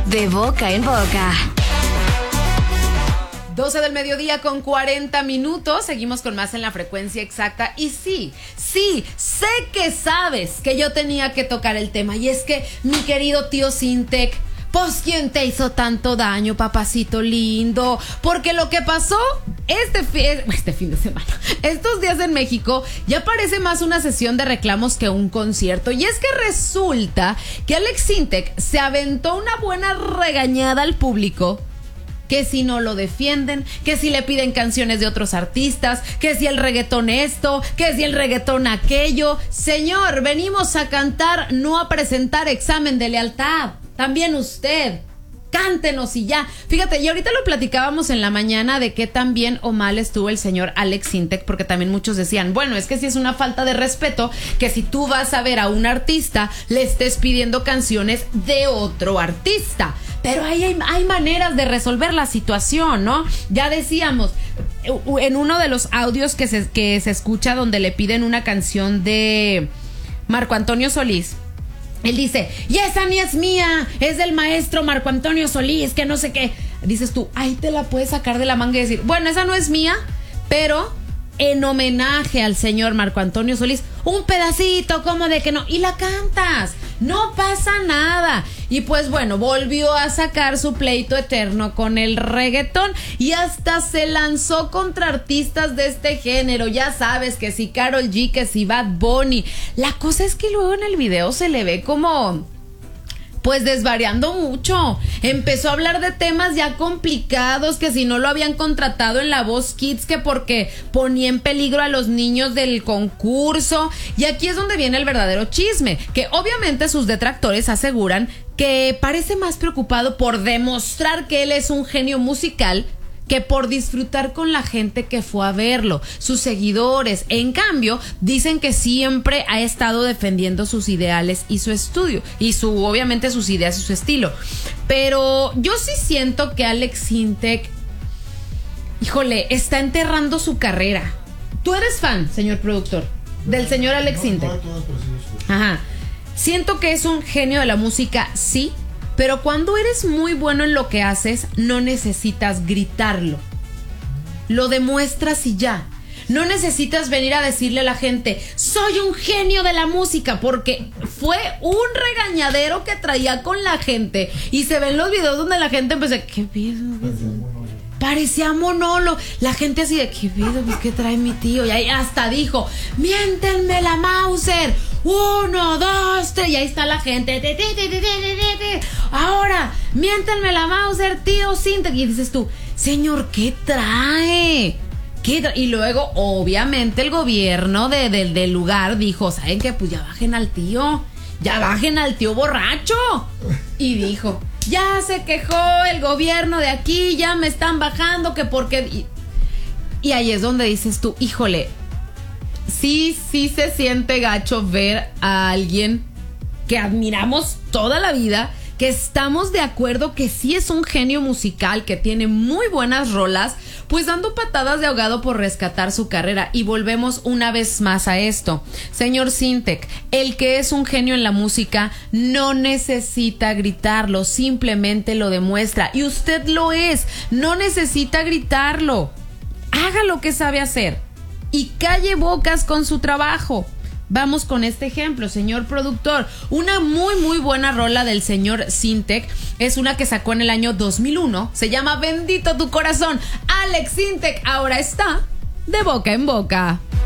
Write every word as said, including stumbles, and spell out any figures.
De boca en boca. doce del mediodía con cuarenta minutos. Seguimos con más en la frecuencia exacta. Y sí, sí, sé que sabes que yo tenía que tocar el tema. Y es que mi querido tío Sintec, pues ¿quién te hizo tanto daño, papacito lindo? Porque lo que pasó este, fi este fin de semana, estos días en México, ya parece más una sesión de reclamos que un concierto. Y es que resulta que Alex Sintec se aventó una buena regañada al público, que si no lo defienden, que si le piden canciones de otros artistas, que si el reggaetón esto, que si el reggaetón aquello. Señor, venimos a cantar, no a presentar examen de lealtad. También usted, cántenos y ya. Fíjate, y ahorita lo platicábamos en la mañana de qué tan bien o mal estuvo el señor Alex Sintec, porque también muchos decían, bueno, es que si es una falta de respeto que si tú vas a ver a un artista, le estés pidiendo canciones de otro artista. Pero ahí hay, hay maneras de resolver la situación, ¿no? Ya decíamos, en uno de los audios que se, que se escucha donde le piden una canción de Marco Antonio Solís, él dice, y esa ni es mía, es del maestro Marco Antonio Solís, que no sé qué. Dices tú, ahí te la puedes sacar de la manga y decir, bueno, esa no es mía, pero en homenaje al señor Marco Antonio Solís, un pedacito, como de que no, y la cantas, no pasa nada. Y pues bueno, volvió a sacar su pleito eterno con el reggaetón y hasta se lanzó contra artistas de este género. Ya sabes, que si Karol G, que si Bad Bunny. La cosa es que luego en el video se le ve como, pues desvariando mucho. Empezó a hablar de temas ya complicados, que si no lo habían contratado en La Voz Kids, que porque ponía en peligro a los niños del concurso. Y aquí es donde viene el verdadero chisme, que obviamente sus detractores aseguran que parece más preocupado por demostrar que él es un genio musical que por disfrutar con la gente que fue a verlo, sus seguidores. En cambio, dicen que siempre ha estado defendiendo sus ideales y su estudio, y su, obviamente sus ideas y su estilo. Pero yo sí siento que Alex Sintec, híjole, está enterrando su carrera. ¿Tú eres fan, señor productor, del señor Alex Sintec? Ajá. Siento que es un genio de la música, sí, pero cuando eres muy bueno en lo que haces, no necesitas gritarlo. Lo demuestras y ya. No necesitas venir a decirle a la gente, soy un genio de la música, porque fue un regañadero que traía con la gente. Y se ven los videos donde la gente empezó, ¿qué pido? Parecía monólogo. La gente así de, ¿qué pido? Pues, ¿qué trae mi tío? Y ahí hasta dijo, miéntenme la Mauser. Uno, dos, tres. Y ahí está la gente. Ahora, miéntenme la Mauser, tío Sintec. Y dices tú, señor, ¿qué trae? ¿Qué trae? Y luego, obviamente, el gobierno de, de, del lugar dijo, ¿saben qué? Pues ya bajen al tío. Ya bajen al tío borracho. Y dijo, ya se quejó el gobierno de aquí, ya me están bajando, que porque... Y, y ahí es donde dices tú, híjole, sí, sí se siente gacho ver a alguien que admiramos toda la vida, que estamos de acuerdo que sí es un genio musical, que tiene muy buenas rolas, pues dando patadas de ahogado por rescatar su carrera. Y volvemos una vez más a esto. Señor Sintec, el que es un genio en la música no necesita gritarlo, simplemente lo demuestra. Y usted lo es, no necesita gritarlo. Haga lo que sabe hacer y calle bocas con su trabajo. Vamos con este ejemplo, señor productor. Una muy muy buena rola del señor Sintec es una que sacó en el año dos mil uno. Se llama Bendito tu corazón. Alex Sintec ahora está de boca en boca.